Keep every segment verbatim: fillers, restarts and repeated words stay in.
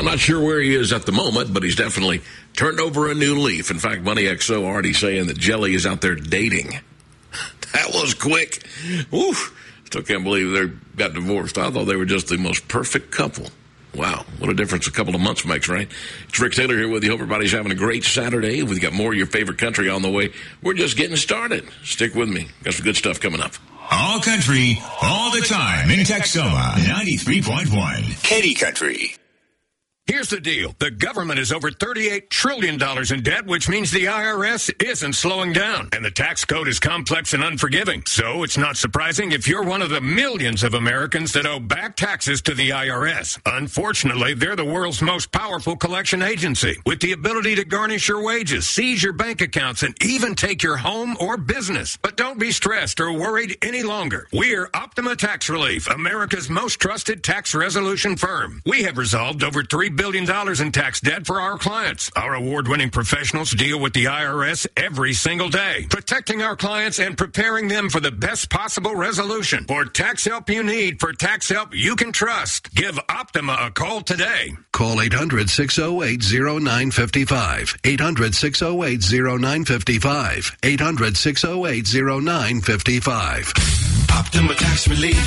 not sure where he is at the moment, but he's definitely turned over a new leaf. In fact, Money X O already saying that Jelly is out there dating. That was quick. Woo. Still can't believe they got divorced. I thought they were just the most perfect couple. Wow, what a difference a couple of months makes, right? It's Rick Taylor here with you. Hope everybody's having a great Saturday. We've got more of your favorite country on the way. We're just getting started. Stick with me. Got some good stuff coming up. All country, all the time in Texoma, ninety-three point one. Katy Country. Here's the deal. The government is over thirty-eight trillion dollars in debt, which means the I R S isn't slowing down. And the tax code is complex and unforgiving. So it's not surprising if you're one of the millions of Americans that owe back taxes to the I R S. Unfortunately, they're the world's most powerful collection agency, with the ability to garnish your wages, seize your bank accounts, and even take your home or business. But don't be stressed or worried any longer. We're Optima Tax Relief, America's most trusted tax resolution firm. We have resolved over three billion dollars in tax debt for our clients. Our award-winning professionals deal with the I R S every single day, protecting our clients and preparing them for the best possible resolution. For tax help you need, for tax help you can trust, give Optima a call today. Call eight hundred, six oh eight, oh nine five five. eight hundred, six oh eight, oh nine five five. eight hundred, six oh eight, oh nine five five. Optima Tax Relief.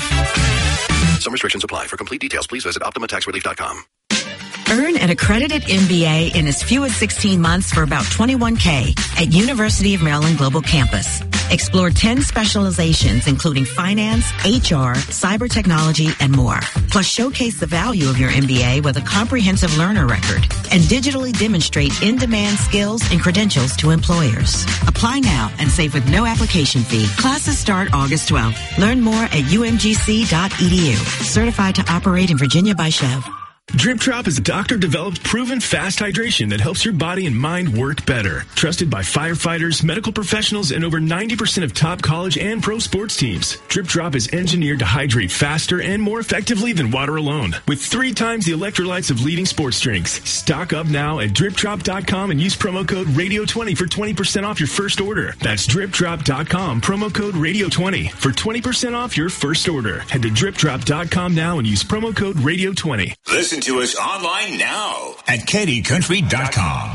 Some restrictions apply. For complete details, please visit optima tax relief dot com. Earn an accredited M B A in as few as sixteen months for about twenty-one thousand dollars at University of Maryland Global Campus. Explore ten specializations, including finance, H R, cyber technology, and more. Plus, showcase the value of your M B A with a comprehensive learner record and digitally demonstrate in-demand skills and credentials to employers. Apply now and save with no application fee. Classes start August twelfth. Learn more at u m g c dot e d u. Certified to operate in Virginia by Chev. Drip Drop is a doctor-developed, proven fast hydration that helps your body and mind work better. Trusted by firefighters, medical professionals, and over ninety percent of top college and pro sports teams. Drip Drop is engineered to hydrate faster and more effectively than water alone, with three times the electrolytes of leading sports drinks. Stock up now at drip drop dot com and use promo code radio twenty for twenty percent off your first order. That's drip drop dot com, promo code radio twenty for twenty percent off your first order. Head to drip drop dot com now and use promo code radio twenty. Listen to us online now at katy country dot com.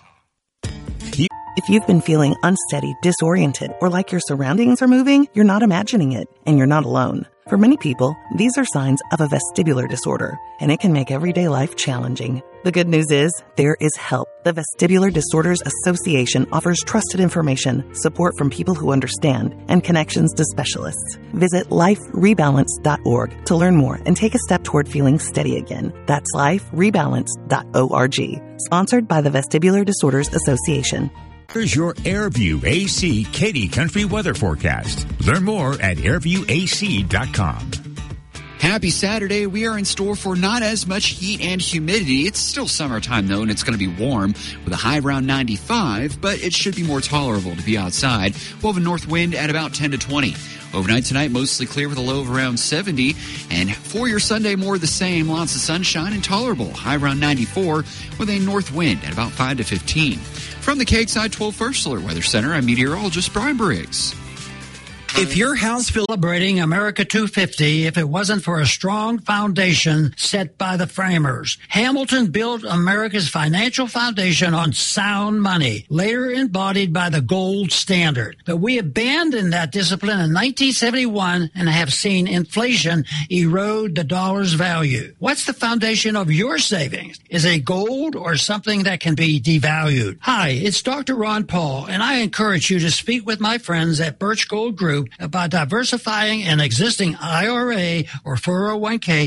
If you've been feeling unsteady, disoriented, or like your surroundings are moving, you're not imagining it, and you're not alone. For many people, these are signs of a vestibular disorder, and it can make everyday life challenging. The good news is, there is help. The Vestibular Disorders Association offers trusted information, support from people who understand, and connections to specialists. Visit life rebalance dot org to learn more and take a step toward feeling steady again. That's life rebalance dot org. Sponsored by the Vestibular Disorders Association. Here's your AirView A C Katy Country weather forecast. Learn more at air view a c dot com. Happy Saturday. We are in store for not as much heat and humidity. It's still summertime, though, and it's going to be warm with a high around ninety-five, but it should be more tolerable to be outside. We'll have a north wind at about ten to twenty. Overnight tonight, mostly clear with a low of around seventy. And for your Sunday, more of the same. Lots of sunshine and tolerable. High around ninety-four with a north wind at about five to fifteen. From the K X I twelve First Alert Weather Center, I'm meteorologist Brian Briggs. If your house celebrating America two fifty, if it wasn't for a strong foundation set by the framers, Hamilton built America's financial foundation on sound money, later embodied by the gold standard. But we abandoned that discipline in nineteen seventy-one and have seen inflation erode the dollar's value. What's the foundation of your savings? Is it gold or something that can be devalued? Hi, it's Doctor Ron Paul, and I encourage you to speak with my friends at Birch Gold Group about diversifying an existing I R A or four oh one k